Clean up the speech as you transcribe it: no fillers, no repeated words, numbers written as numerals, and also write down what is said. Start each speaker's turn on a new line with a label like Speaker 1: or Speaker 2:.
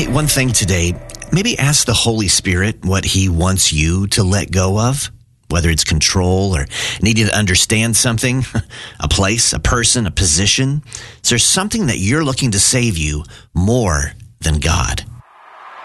Speaker 1: Hey, one thing today, maybe ask the Holy Spirit what he wants you to let go of, whether it's control or needing to understand something, a place, a person, a position. Is there something that you're looking to save you more than God?